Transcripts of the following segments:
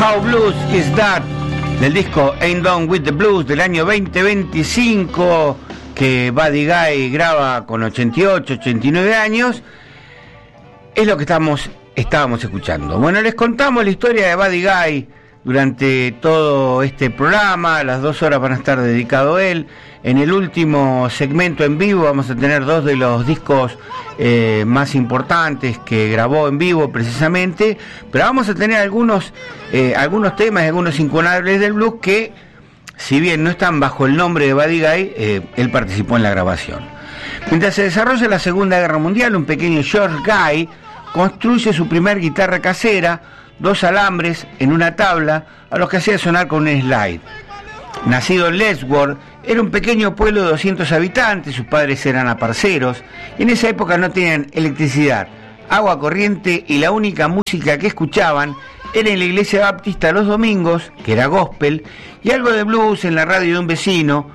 How Blues Is That, del disco Ain't Done With The Blues del año 2025, que Buddy Guy graba con 88, 89 años, es lo que estábamos escuchando. Bueno, les contamos la historia de Buddy Guy durante todo este programa. Las 2 horas van a estar dedicado a él. En el último segmento en vivo vamos a tener 2 de los discos más importantes que grabó en vivo precisamente, pero vamos a tener algunos temas y algunos incunables del blues que, si bien no están bajo el nombre de Buddy Guy, él participó en la grabación. Mientras se desarrolla la Segunda Guerra Mundial, un pequeño George Guy construye su primer guitarra casera, 2 alambres en una tabla, a los que hacía sonar con un slide. Nacido en Letchworth, era un pequeño pueblo de 200 habitantes, sus padres eran aparceros, y en esa época no tenían electricidad, agua corriente, y la única música que escuchaban era en la iglesia baptista los domingos, que era gospel, y algo de blues en la radio de un vecino,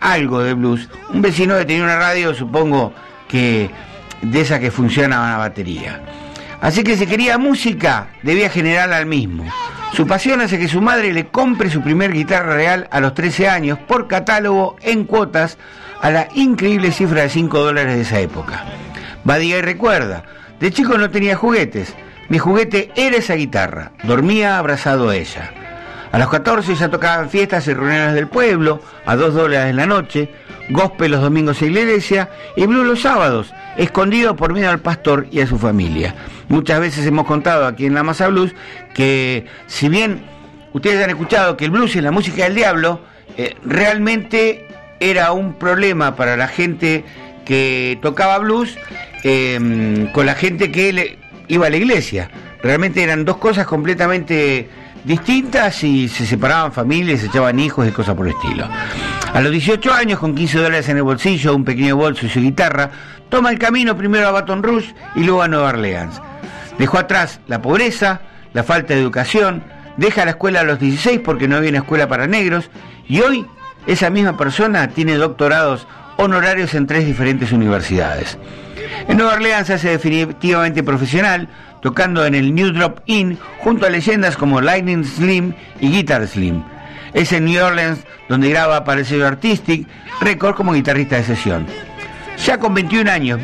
un vecino que tenía una radio, supongo que de esa que funcionaba a batería. Así que si quería música, debía generarla al mismo. Su pasión hace que su madre le compre su primer guitarra real a los 13 años, por catálogo, en cuotas, a la increíble cifra de $5 de esa época. Buddy Guy recuerda: de chico no tenía juguetes, mi juguete era esa guitarra, dormía abrazado a ella. A los 14 ya tocaban fiestas y reuniones del pueblo, a $2 en la noche, gospel los domingos en la iglesia y blues los sábados, escondido por miedo al pastor y a su familia. Muchas veces hemos contado aquí en La Masa Blues que, si bien ustedes han escuchado que el blues es la música del diablo, realmente era un problema para la gente que tocaba blues con la gente que iba a la iglesia. Realmente eran 2 cosas completamente distintas y se separaban familias, se echaban hijos y cosas por el estilo. A los 18 años, con $15 en el bolsillo, un pequeño bolso y su guitarra, toma el camino primero a Baton Rouge y luego a Nueva Orleans. Dejó atrás la pobreza, la falta de educación, deja la escuela a los 16 porque no había una escuela para negros, y hoy esa misma persona tiene doctorados honorarios en 3 diferentes universidades. En Nueva Orleans se hace definitivamente profesional, tocando en el New Drop Inn junto a leyendas como Lightning Slim y Guitar Slim. Es en New Orleans donde graba para el sello Artistic Record como guitarrista de sesión. Ya con 21 años,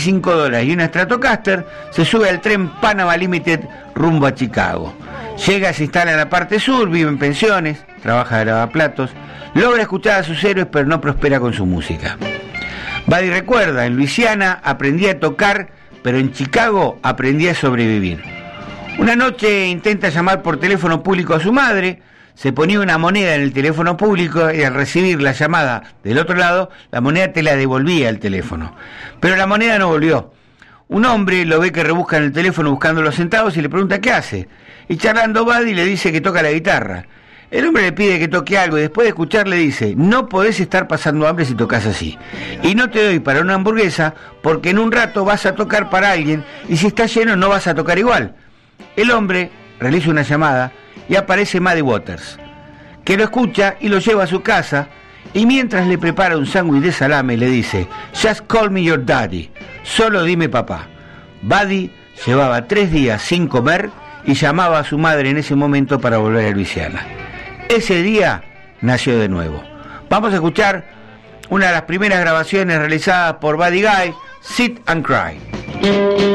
$25 y una Stratocaster, se sube al tren Panama Limited rumbo a Chicago. Llega, se instala en la parte sur, vive en pensiones, trabaja de lavaplatos, logra escuchar a sus héroes, pero no prospera con su música. Buddy recuerda: en Luisiana aprendí a tocar, pero en Chicago aprendí a sobrevivir. Una noche intenta llamar por teléfono público a su madre, se ponía una moneda en el teléfono público y al recibir la llamada del otro lado, la moneda te la devolvía el teléfono. Pero la moneda no volvió. Un hombre lo ve que rebusca en el teléfono buscando los centavos y le pregunta qué hace. Y charlando Buddy le dice que toca la guitarra. El hombre le pide que toque algo y después de escuchar le dice: no podés estar pasando hambre si tocas así. Y no te doy para una hamburguesa porque en un rato vas a tocar para alguien y si está lleno no vas a tocar igual. El hombre realiza una llamada y aparece Muddy Waters, que lo escucha y lo lleva a su casa, y mientras le prepara un sándwich de salame le dice: just call me your daddy, solo dime papá. Buddy llevaba 3 días sin comer y llamaba a su madre en ese momento para volver a Luisiana. Ese día nació de nuevo. Vamos a escuchar una de las primeras grabaciones realizadas por Buddy Guy, Sit and Cry.